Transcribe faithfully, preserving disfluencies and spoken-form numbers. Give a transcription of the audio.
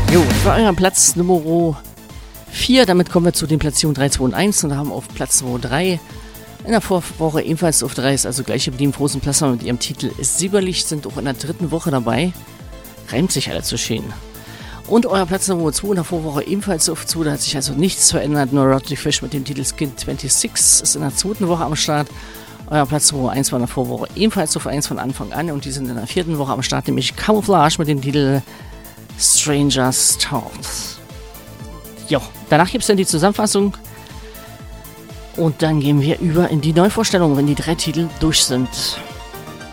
Jo, das war euer Platz Nummer vier. Damit kommen wir zu den Platzierungen drei, zwei und eins und haben auf Platz Nummer drei in der Vorwoche ebenfalls auf drei ist also gleich geblieben. Frozen Plasma mit ihrem Titel Sieberlicht sind auch in der dritten Woche dabei. Reimt sich alles so schön. Und euer Platz Nummer zwei in der Vorwoche ebenfalls auf zwei. Da hat sich also nichts verändert. Nur Roddy Fish mit dem Titel Skin sechsundzwanzig ist in der zweiten Woche am Start. Euer Platz Nummer eins war in der Vorwoche ebenfalls auf eins von Anfang an. Und die sind in der vierten Woche am Start, nämlich Camouflage mit dem Titel Stranger's Thoughts. Jo, danach gibt es dann die Zusammenfassung. Und dann gehen wir über in die Neuvorstellung, wenn die drei Titel durch sind.